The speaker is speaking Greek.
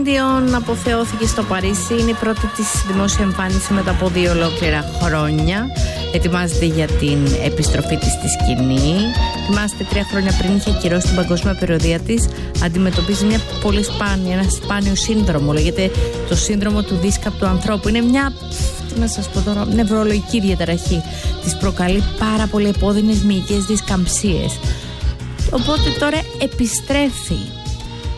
Dion αποθεώθηκε στο Παρίσι. Είναι η πρώτη της δημόσια εμφάνιση μετά από 2 ολόκληρα χρόνια. Ετοιμάζεται για την επιστροφή της στη σκηνή. Θυμάστε, 3 χρόνια πριν είχε ακυρώσει την παγκόσμια περιοδεία της. Αντιμετωπίζει ένα σπάνιο σύνδρομο. Λέγεται το σύνδρομο του δίσκαπτου ανθρώπου. Είναι μια, τι να σας πω τώρα, νευρολογική διαταραχή. Της προκαλεί πάρα πολύ επώδυνες μυϊκές δισκαμψίες. Οπότε τώρα επιστρέφει